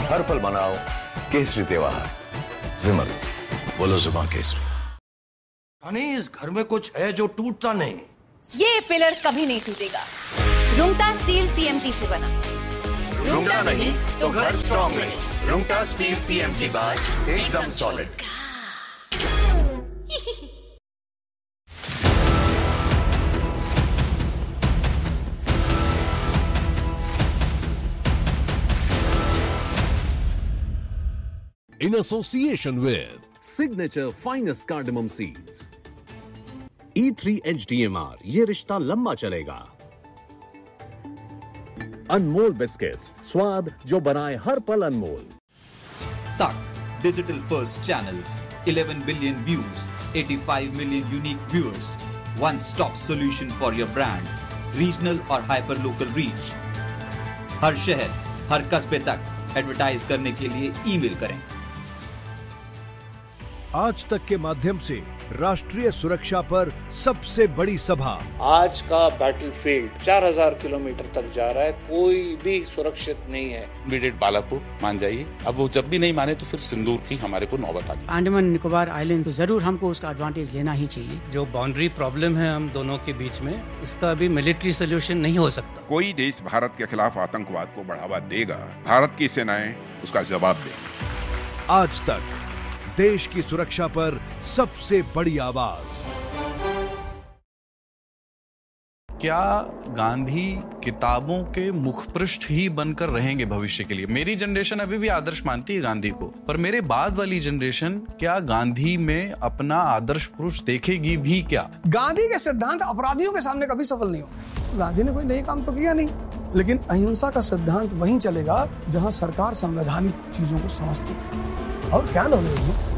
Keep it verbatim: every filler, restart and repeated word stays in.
हर पल मनाओ केसरी त्योहार। विमल, बोलो जुबान केसरी। नहीं, इस घर में कुछ है जो टूटता नहीं। ये पिलर कभी नहीं टूटेगा। रुंगटा स्टील टीएमटी से बना। रुंगटा नहीं तो घर स्ट्रॉन्ग नहीं। रुंगटा स्टील टीएमटी बार एकदम solid. In association with Signature Finest Cardamom Seeds, E three H D M R, ये रिश्ता लंबा चलेगा। अनमोल बिस्किट्स, स्वाद जो बनाए हर पल अनमोल। तक digital first channels, eleven billion views, eighty-five million unique viewers, one stop solution for your brand, regional और hyper local reach। हर शहर, हर कस्बे तक एडवर्टाइज करने के लिए ईमेल करें। आज तक के माध्यम से राष्ट्रीय सुरक्षा पर सबसे बड़ी सभा। आज का बैटलफील्ड चार हज़ार किलोमीटर तक जा रहा है, कोई भी सुरक्षित नहीं है। इमीडिएट बालाकोट मान जाइए। अब वो जब भी नहीं माने तो फिर सिंदूर की हमारे को नौबत आ जाए। अंडमान निकोबार आइलैंड तो जरूर हमको उसका एडवांटेज लेना ही चाहिए। जो बाउंड्री प्रॉब्लम है हम दोनों के बीच में, इसका अभी मिलिट्री सोल्यूशन नहीं हो सकता। कोई देश भारत के खिलाफ आतंकवाद को बढ़ावा देगा, भारत की सेनाएं उसका जवाब देंगी। आज तक देश की सुरक्षा पर सबसे बड़ी आवाज। क्या गांधी किताबों के मुखपृष्ठ ही बनकर रहेंगे भविष्य के लिए? मेरी जनरेशन अभी भी आदर्श मानती है गांधी को, पर मेरे बाद वाली जनरेशन क्या गांधी में अपना आदर्श पुरुष देखेगी भी क्या? गांधी के सिद्धांत अपराधियों के सामने कभी सफल नहीं होंगे। गांधी ने कोई नए काम तो किया नहीं, लेकिन अहिंसा का सिद्धांत वहीं चलेगा जहां सरकार संवैधानिक चीजों को समझती है। और क्या लोग